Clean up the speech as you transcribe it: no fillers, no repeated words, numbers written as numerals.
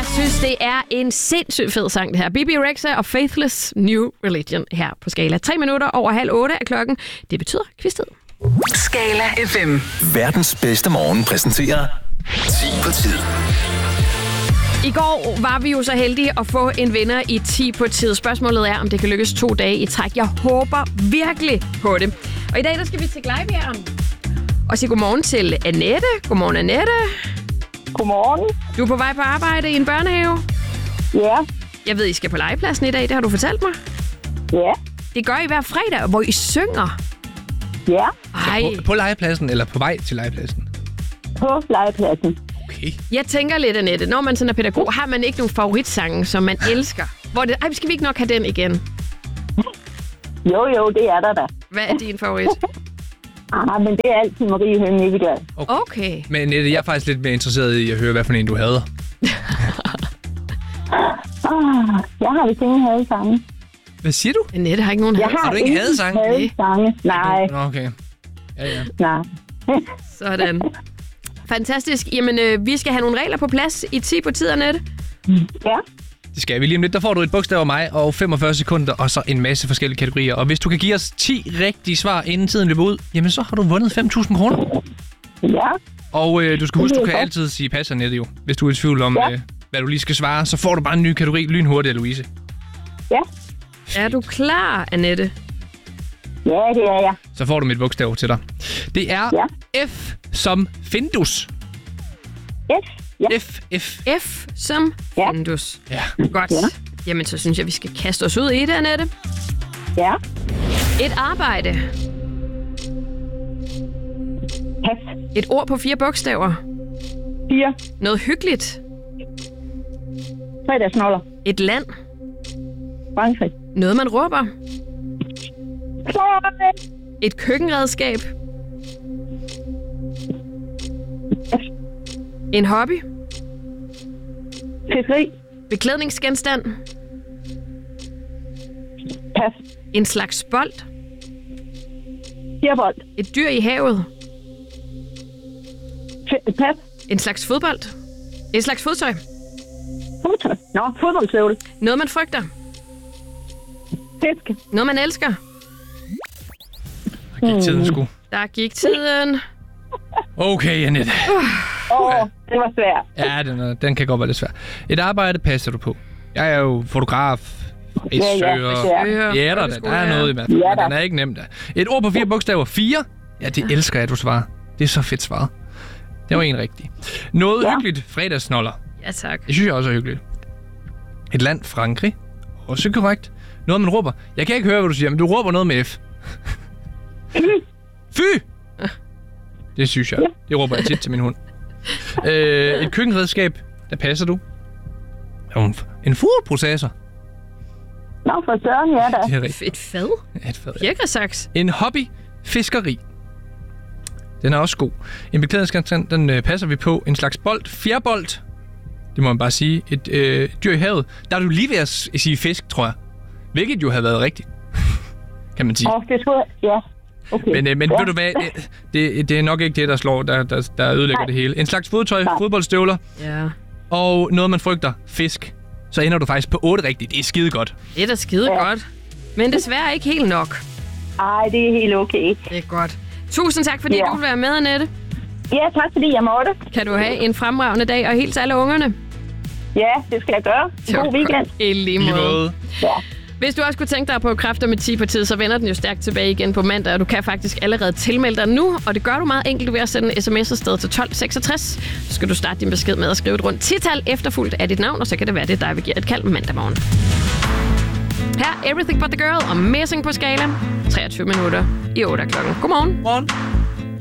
synes, det er en sindssygt fed sang, det her. Bibi Rexha og Faithless New Religion her på Skala. 3 minutter over 7:30 er klokken. Det betyder kvistet. Skala FM. Verdens bedste morgen præsenterer 10 på tid. I går var vi jo så heldige at få en vinder i 10 på tid. Spørgsmålet er, om det kan lykkes 2 dage i træk. Jeg håber virkelig på det. Og i dag der skal vi til Glejbjerg og sige godmorgen til Annette. Godmorgen, Annette. Godmorgen. Du er på vej på arbejde i en børnehave. Ja. Jeg ved, I skal på legepladsen i dag. Det har du fortalt mig. Ja. Det gør I hver fredag, hvor I synger. Ja. Ej. På legepladsen eller på vej til legepladsen? På legepladsen. Okay. Jeg tænker lidt, Annette, når man sådan er pædagog, har man ikke nogen favoritsange, som man elsker? Hvor det, skal vi ikke nok have den igen? Jo, det er der da. Hvad er din favorit? Men det er altid Marie Høgen Nikkedal. Okay. Men Annette, jeg er faktisk lidt mere interesseret i at høre, hvad for en du havde. Jeg har vist ingen hadesange. Hvad siger du? Annette har ikke nogen Har du ikke hadesange? Hadesange? Nej. Nå, okay. Ja. Nej. Sådan. Fantastisk. Jamen, vi skal have nogle regler på plads i 10 på tid, Annette. Ja. Det skal vi lige om lidt. Der får du et bogstav af mig og 45 sekunder, og så en masse forskellige kategorier. Og hvis du kan give os 10 rigtige svar, inden tiden løber ud, jamen så har du vundet 5.000 kroner. Ja. Og du skal huske, du kan altid sige pas, Annette, jo. Hvis du er i tvivl om, hvad du lige skal svare, så får du bare en ny kategori lynhurtigt, Louise. Ja. Er du klar, Annette? Ja, det er jeg. Så får du mit bogstav til dig. Det er F som Findus. F? Ja. F. F som Findus. Ja. Godt. Ja. Jamen, så synes jeg, vi skal kaste os ud i det, Annette. Ja. Et arbejde. Pas. Et ord på 4 bogstaver. 4. Noget hyggeligt. Fredagsnoller. Et land. Frankrig. Noget, man råber. Et køkkenredskab. En hobby. Fiskeri. Beklædningsgenstand. Pas. En slags bold. Fjerbold. Et dyr i havet. Pas. En slags fodbold. En slags fodtøj. Fodbold. Nå, fodboldstøvle. Noget, man frygter. Fisk. Noget, man elsker. Der gik tiden sgu. Der gik tiden. Okay, Annette. Det var svært. Ja, den kan godt være lidt svær. Et arbejde passer du på. Jeg er jo fotograf. Ja, Der er noget i hvert fald, men den er ikke nem der. Et ord på 4 bogstaver. 4. Ja, det elsker jeg, at du svarer. Det er så fedt svaret. Det var en rigtig. Noget hyggeligt. Fredagsnoller. Ja, tak. Det synes jeg også er hyggeligt. Et land, Frankrig. Også korrekt. Noget, man råber. Jeg kan ikke høre, hvad du siger, men du råber noget med F. Fy! Det synes jeg. Det råber jeg tit til min hund. Et køkkenredskab. Der passer du. En fodprocessor. Nå, for søren, ja da. Det er rigtigt. Et fad. Et fad. Birkesaks. En hobby. Fiskeri. Den er også god. En beklædningsgenstand, den passer vi på. En slags bold. Fjerbold. Det må man bare sige. Et dyr i havet. Der er du lige ved at sige fisk, tror jeg. Hvilket jo havde været rigtigt. Kan man sige. Det skulle ja. Okay. Men ved du hvad? Det er nok ikke det, der slår, der ødelægger det hele. En slags fodtøj, fodboldstøvler. Ja. Og noget, man frygter. Fisk. Så ender du faktisk på 8 rigtigt. Det er skide godt. Det er da skide godt. Men desværre ikke helt nok. Ej, det er helt okay. Det er godt. Tusind tak, fordi du vil være med, Annette. Ja, tak fordi jeg måtte. Kan du have en fremragende dag og hils alle ungerne? Ja, det skal jeg gøre. God weekend. I lige måde. Ja. Hvis du også kunne tænke dig på Kræfter med 10 på tid, så vender den jo stærkt tilbage igen på mandag, og du kan faktisk allerede tilmelde dig nu, og det gør du meget enkelt ved at sende en sms afsted til 1266. Så skal du starte din besked med at skrive et rundt 10-tal efterfulgt af dit navn, og så kan det være det, der vil give et kald mandag morgen. Her Everything But The Girl og Messing på Skala. 23 minutter i 8 klokken. Godmorgen. Godmorgen.